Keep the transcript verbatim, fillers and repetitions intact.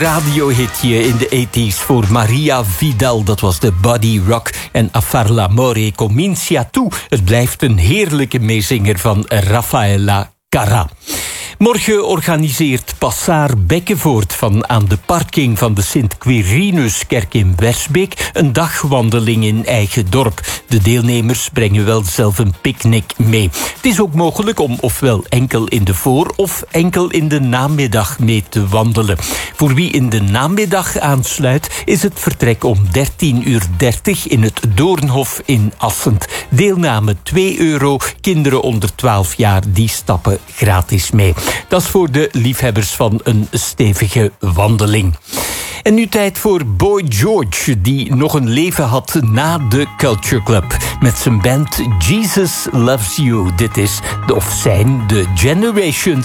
radiohitje in de tachtiger voor Maria Vidal. Dat was de Body Rock. En A far l'amore comincia tu. Het blijft een heerlijke meezinger van Raffaella Carrà. Morgen organiseert Passaar Bekkenvoort van aan de parking van de Sint-Quirinuskerk in Wersbeek een dagwandeling in eigen dorp. De deelnemers brengen wel zelf een picknick mee. Het is ook mogelijk om ofwel enkel in de voor- of enkel in de namiddag mee te wandelen. Voor wie in de namiddag aansluit is het vertrek om dertien uur dertig in het Doornhof in Assend. Deelname twee euro, kinderen onder twaalf jaar die stappen gratis mee. Dat is voor de liefhebbers van een stevige wandeling. En nu tijd voor Boy George, die nog een leven had na de Culture Club. Met zijn band Jesus Loves You. Dit is de, of zijn de Generations